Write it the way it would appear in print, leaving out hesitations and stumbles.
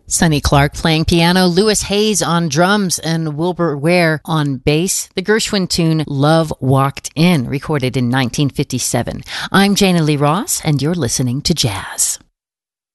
Sonny Clark playing piano, Louis Hayes on drums, and Wilbur Ware on bass. The Gershwin tune Love Walked In, recorded in 1957. I'm Jana Lee Ross, and you're listening to Jazz.